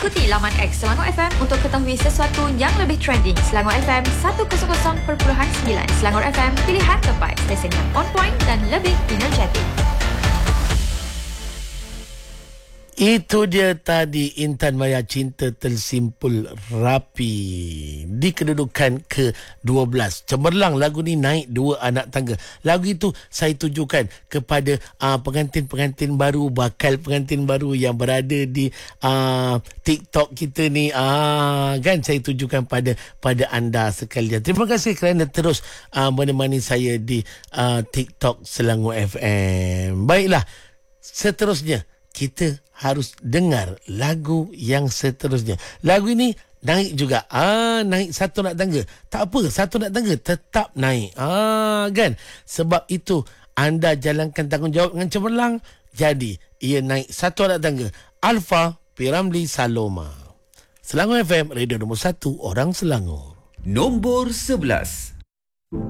Ikuti laman X Selangor FM untuk ketahui sesuatu yang lebih trending. Selangor FM 100.9, Selangor FM, pilihan terbaik, stesen yang on point dan lebih energetik. Itu dia tadi Intan Maya, Cinta Tersimpul Rapi. Di kedudukan ke-12. Cemerlang lagu ni naik 2 anak tangga. Lagu itu saya tujukan kepada pengantin-pengantin baru, bakal pengantin baru yang berada di TikTok kita ni. Kan saya tujukan pada anda sekalian. Terima kasih kerana terus menemani saya di TikTok Selangor FM. Baiklah, seterusnya kita harus dengar lagu yang seterusnya. Lagu ini naik juga. Naik 1 anak tangga. Tak apa, 1 anak tangga tetap naik. Kan? Sebab itu anda jalankan tanggungjawab dengan cemerlang. Jadi, ia naik 1 anak tangga. Alfa Piramli Saloma. Selangor FM, radio nombor 1 orang Selangor. Nombor 11.